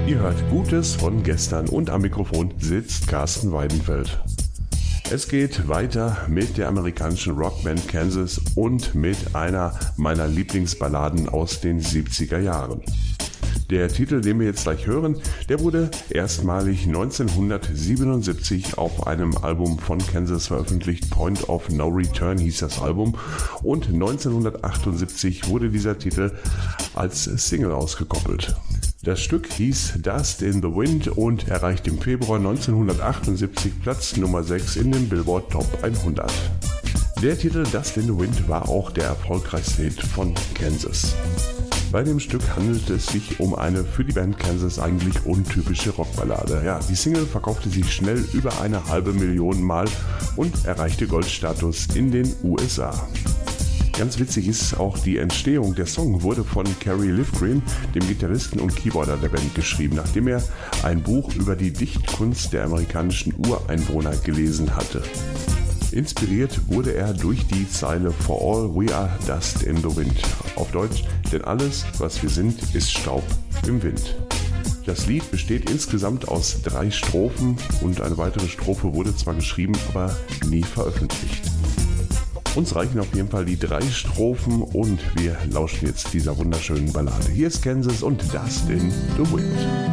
Ihr hört Gutes von gestern und am Mikrofon sitzt Carsten Weidenfeld. Es geht weiter mit der amerikanischen Rockband Kansas und mit einer meiner Lieblingsballaden aus den 70er Jahren. Der Titel, den wir jetzt gleich hören, der wurde erstmalig 1977 auf einem Album von Kansas veröffentlicht. Point of No Return hieß das Album. Und 1978 wurde dieser Titel als Single ausgekoppelt. Das Stück hieß Dust in the Wind und erreicht im Februar 1978 Platz Nummer 6 in den Billboard Top 100. Der Titel Dust in the Wind war auch der erfolgreichste Hit von Kansas. Bei dem Stück handelt es sich um eine für die Band Kansas eigentlich untypische Rockballade. Ja, die Single verkaufte sich schnell über 500.000 Mal und erreichte Goldstatus in den USA. Ganz witzig ist auch die Entstehung. Der Song wurde von Kerry Livgren, dem Gitarristen und Keyboarder der Band, geschrieben, nachdem er ein Buch über die Dichtkunst der amerikanischen Ureinwohner gelesen hatte. Inspiriert wurde er durch die Zeile For all we are dust in the wind. Auf Deutsch, denn alles, was wir sind, ist Staub im Wind. Das Lied besteht insgesamt aus 3 Strophen und eine weitere Strophe wurde zwar geschrieben, aber nie veröffentlicht. Uns reichen auf jeden Fall die 3 Strophen und wir lauschen jetzt dieser wunderschönen Ballade. Hier ist Kansas und Dust in the Wind.